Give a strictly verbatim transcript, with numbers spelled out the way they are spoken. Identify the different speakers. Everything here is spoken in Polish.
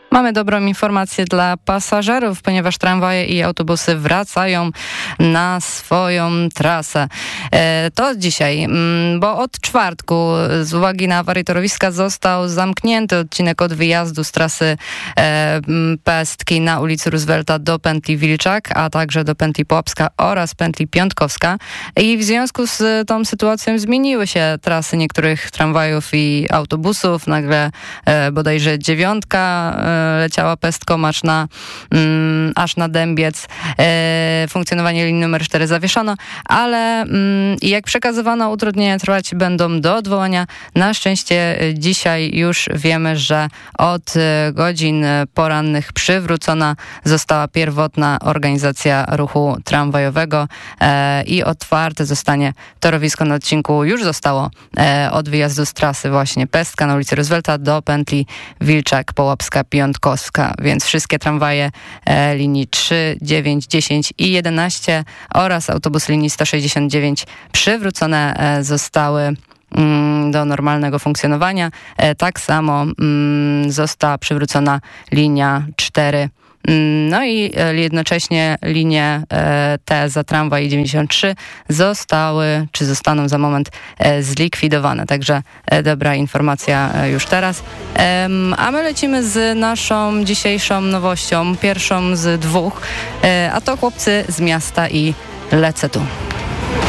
Speaker 1: Mamy dobrą informację dla pasażerów, ponieważ tramwaje i autobusy wracają na swoją trasę. E, to dzisiaj, bo od czwartku z uwagi na awarię torowiska został zamknięty odcinek od wyjazdu z trasy e, Pestki na ulicy Roosevelta do pętli Wilczak, a także do pętli Pułapska oraz pętli Piątkowska. I w związku z tą sytuacją zmieniły się trasy niektórych tramwajów i autobusów. Nagle e, bodajże dziewiątka e, leciała pestką aż na, mm, aż na Dębiec. E, funkcjonowanie linii numer cztery zawieszono, ale mm, jak przekazywano, utrudnienia trwać będą do odwołania. Na szczęście dzisiaj już wiemy, że od godzin porannych przywrócona została pierwotna organizacja ruchu tramwajowego e, i otwarte zostanie torowisko na odcinku. Już zostało e, od wyjazdu z trasy właśnie Pestka na ulicy Roosevelta do pętli Wilczak, Połapska, Piątkowska, więc wszystkie tramwaje e, linii trzy, dziewięć, dziesięć i jedenaście oraz autobus linii sto sześćdziesiąt dziewięć przywrócone e, zostały mm, do normalnego funkcjonowania. E, tak samo mm, została przywrócona linia cztery. No i jednocześnie linie te za tramwaj dziewięćdziesiąt trzy zostały, czy zostaną za moment zlikwidowane. Także dobra informacja już teraz. A my lecimy z naszą dzisiejszą nowością, pierwszą z dwóch, a to Chłopcy z miasta i Lecę tu.